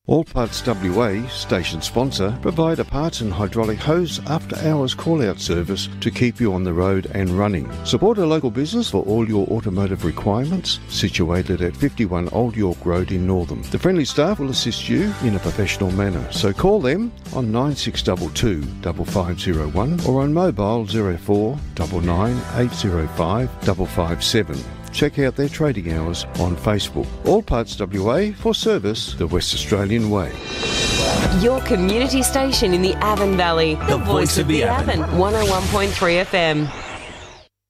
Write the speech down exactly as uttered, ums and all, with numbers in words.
All Parts W A, station sponsor, provide a parts and hydraulic hose after-hours call-out service to keep you on the road and running. Support a local business for all your automotive requirements, situated at fifty-one Old York Road in Northam. The friendly staff will assist you in a professional manner, so call them on nine six two two, five five zero one or on mobile zero four nine nine, eight zero five, five five seven. Check out their trading hours on Facebook. All Parts W A, for service the West Australian way. Your community station in the Avon Valley. The, the voice, voice of the Avon. one oh one point three F M.